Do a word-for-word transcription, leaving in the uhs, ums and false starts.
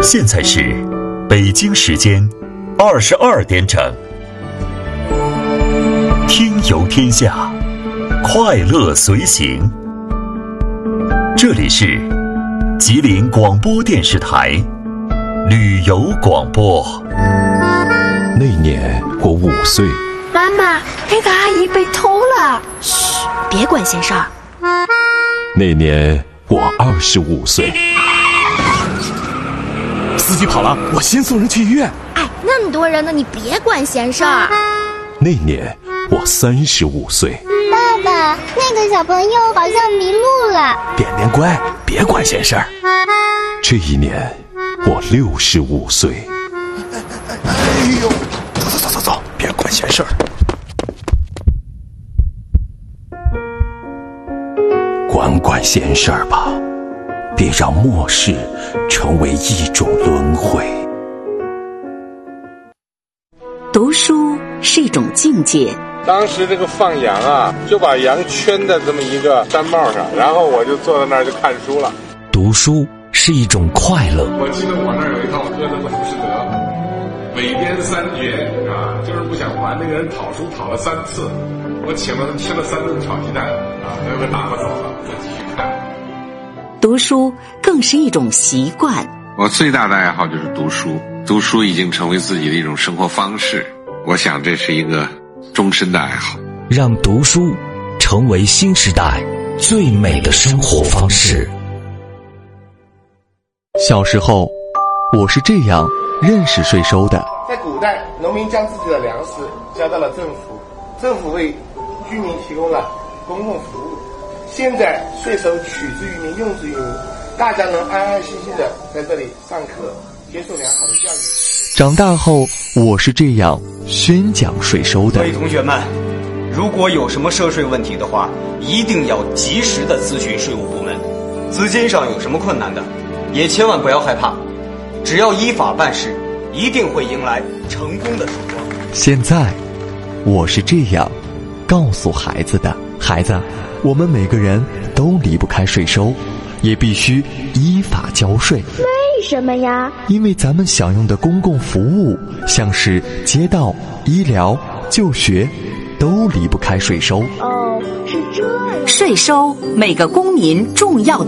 现在是北京时间二十二点整。听游天下，快乐随行。这里是吉林广播电视台旅游广播。 那年我五岁。 妈妈，那个阿姨被偷了。 嘘，别管闲事儿。 那年我二十五岁。 司机跑了，我先送人去医院。 哎，那么多人呢，你别管闲事儿。 那年我三十五岁。 爸爸，那个小朋友好像迷路了。 点点乖，别管闲事儿。 这一年我六十五岁。 哎呦，走走走走走，别管闲事儿。 管管闲事儿吧，别让末世成为一种轮回。 读书是一种境界。 当时这个放羊啊，就把羊圈在这么一个山帽上，然后我就坐在那儿就看书了。 读书是一种快乐。 我记得我那儿有一套歌的《浮士德》，北边三绝啊，就是不想还，那个人讨书讨了三次，我请了他吃了三顿炒鸡蛋啊，他就打发走了，我继续看。 读书更是一种习惯。 我最大的爱好就是读书，读书已经成为自己的一种生活方式，我想这是一个终身的爱好。 让读书成为新时代最美的生活方式。 小时候，我是这样认识税收的。 在古代，农民将自己的粮食交到了政府，政府为居民提供了公共服务。现在税收取之于民，用之于民，大家能安安心心的在这里上课，接受良好的教育。 长大后，我是这样宣讲税收的。 各位同学们，如果有什么涉税问题的话，一定要及时的咨询税务部门。资金上有什么困难的，也千万不要害怕，只要依法办事，一定会迎来成功的曙光。 现在，我是这样告诉孩子的：孩子，我们每个人都离不开税收，也必须依法交税。 为什么呀？ 因为咱们享用的公共服务，像是街道、医疗、就学，都离不开税收。 哦，是这样。 税收，每个公民重要的